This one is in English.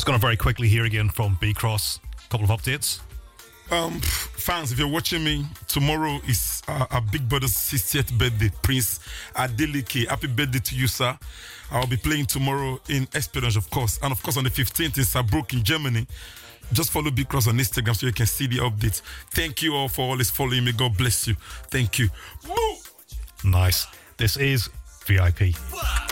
Just going to very quickly hear again from B Cross. A couple of updates. Fans, if you're watching me, tomorrow is our big brother's 60th birthday, Prince Adeleke. Happy birthday to you, sir. I'll be playing tomorrow in Esperance, of course. And of course, on the 15th in Saarbrücken, Germany. Just follow Big Cross on Instagram so you can see the updates. Thank you all for always following me. God bless you. Thank you. Woo! Nice. This is VIP.